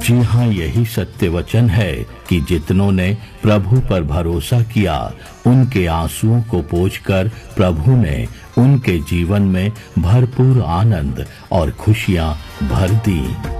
जी हाँ, यही सत्य वचन है कि जितनों ने प्रभु पर भरोसा किया, उनके आंसुओं को पोंछकर प्रभु ने उनके जीवन में भरपूर आनंद और खुशियां भर दी।